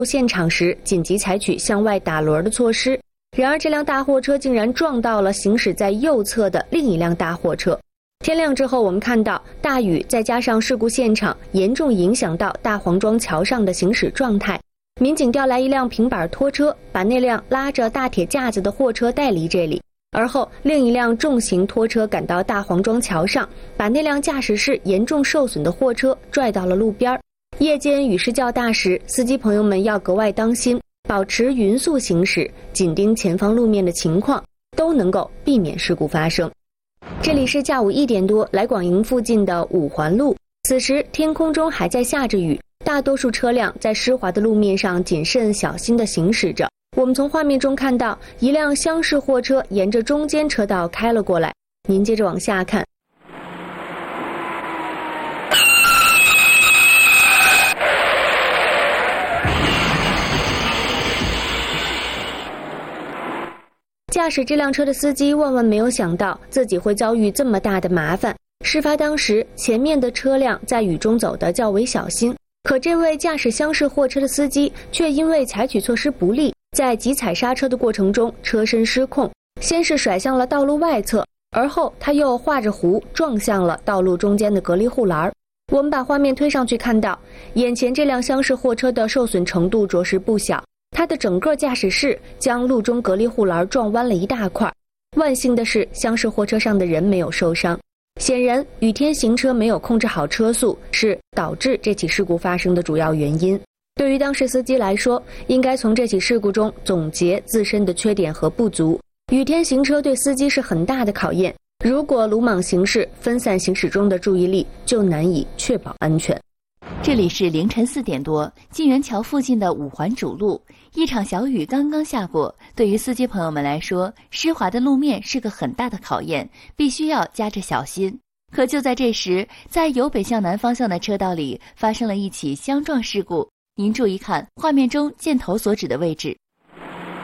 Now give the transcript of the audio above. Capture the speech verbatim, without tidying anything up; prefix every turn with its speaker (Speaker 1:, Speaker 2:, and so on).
Speaker 1: 现场时紧急采取向外打轮的措施，然而这辆大货车竟然撞到了行驶在右侧的另一辆大货车。天亮之后，我们看到大雨再加上事故现场严重影响到大黄庄桥上的行驶状态。民警调来一辆平板拖车，把那辆拉着大铁架子的货车带离这里。而后另一辆重型拖车赶到大黄庄桥上，把那辆驾驶室严重受损的货车拽到了路边。夜间雨势较大时，司机朋友们要格外当心，保持匀速行驶，紧盯前方路面的情况，都能够避免事故发生。这里是下午一点多，来广营附近的五环路，此时天空中还在下着雨，大多数车辆在湿滑的路面上谨慎小心地行驶着。我们从画面中看到一辆厢式货车沿着中间车道开了过来，您接着往下看。驾驶这辆车的司机万万没有想到自己会遭遇这么大的麻烦。事发当时，前面的车辆在雨中走得较为小心，可这位驾驶厢式货车的司机却因为采取措施不力，在急踩刹车的过程中车身失控，先是甩向了道路外侧，而后他又画着弧撞向了道路中间的隔离护栏。我们把画面推上去看到，眼前这辆厢式货车的受损程度着实不小，它的整个驾驶室将路中隔离护栏撞弯了一大块。万幸的是，厢式货车上的人没有受伤。显然，雨天行车没有控制好车速，是导致这起事故发生的主要原因。对于当事司机来说，应该从这起事故中总结自身的缺点和不足。雨天行车对司机是很大的考验，如果鲁莽行驶，分散行驶中的注意力，就难以确保安全。
Speaker 2: 这里是凌晨四点多，晋源桥附近的五环主路，一场小雨刚刚下过，对于司机朋友们来说，湿滑的路面是个很大的考验，必须要加着小心。可就在这时，在由北向南方向的车道里发生了一起相撞事故。您注意看画面中箭头所指的位置，